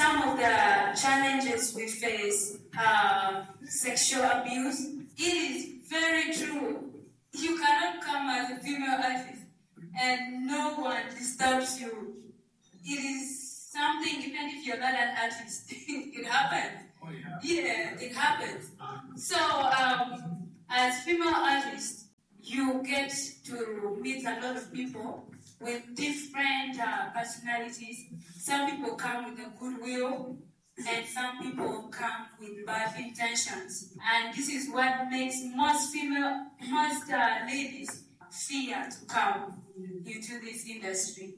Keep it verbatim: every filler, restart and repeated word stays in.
some of the challenges we face, uh, sexual abuse. It is very true. You cannot come as a female artist and no one disturbs you. It is something, even if you're not an artist, it happens. Oh, yeah. Yeah, it happens. So, um, as female artists, you get to meet a lot of people with different uh, personalities. Some people come with a goodwill, and some people come with bad intentions. And this is what makes most female, most uh, ladies fear to come into this industry.